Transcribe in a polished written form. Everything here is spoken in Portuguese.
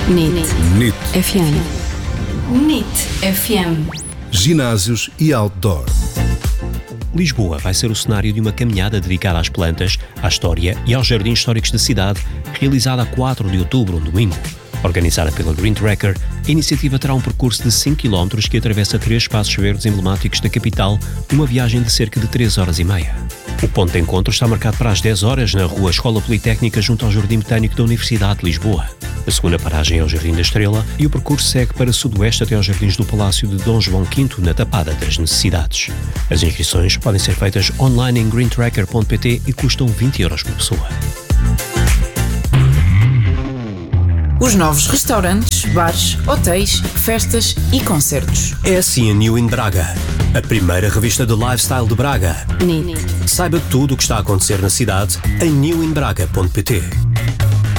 NIT FM. NIT FM. Ginásios e outdoor. Lisboa vai ser o cenário de uma caminhada dedicada às plantas, à história e aos jardins históricos da cidade, realizada a 4 de outubro, um domingo. Organizada pela Green Tracker, a iniciativa terá um percurso de 5 km que atravessa 3 espaços verdes emblemáticos da capital, numa viagem de cerca de 3 horas e meia. O ponto de encontro está marcado para as 10 horas na Rua Escola Politécnica, junto ao Jardim Botânico da Universidade de Lisboa. A segunda paragem é o Jardim da Estrela e o percurso segue para sudoeste até aos Jardins do Palácio de Dom João V, na Tapada das Necessidades. As inscrições podem ser feitas online em greentracker.pt e custam 20 € por pessoa. Os novos restaurantes, bares, hotéis, festas e concertos. É assim a New in Braga, a primeira revista de lifestyle de Braga. NIT. Saiba tudo o que está a acontecer na cidade em newinbraga.pt.